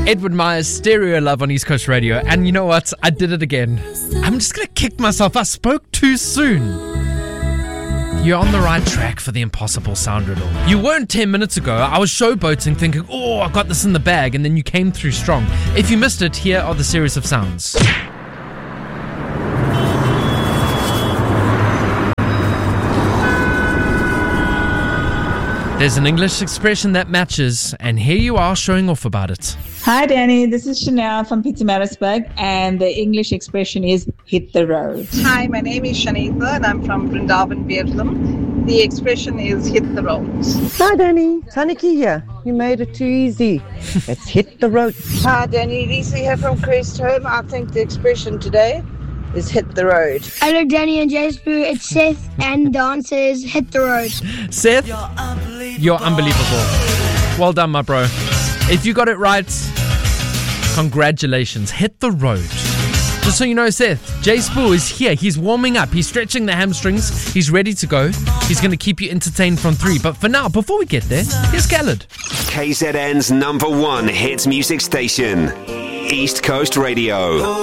Edward Myers, Stereo Love on East Coast Radio. And you know what? I did it again. I'm just going to kick myself. I spoke too soon. You're on the right track for the impossible sound riddle. You weren't 10 minutes ago. I was showboating thinking, oh, I got this in the bag. And then you came through strong. If you missed it, here are the series of sounds. There's an English expression that matches, and here you are showing off about it. Hi, Danny. This is Chanel from Pietermaritzburg, and the English expression is hit the road. Hi, my name is Shanitha, and I'm from Vrindavan, Vietnam. The expression is hit the road. Hi, Danny. Taniki here. You made it too easy. Let's hit the road. Hi, Danny. Lisa here from Crest Home. I think the expression today is hit the road. Hello, Danny and Jasper. It's Seth, and the answer is hit the road. Seth, you're unbelievable. Well done, my bro. If you got it right, congratulations. Hit the road. Just so you know, Seth, Jay Spoo is here. He's warming up. He's stretching the hamstrings. He's ready to go. He's going to keep you entertained from 3. But for now, before we get there, here's Khaled. KZN's #1 hit music station, East Coast Radio.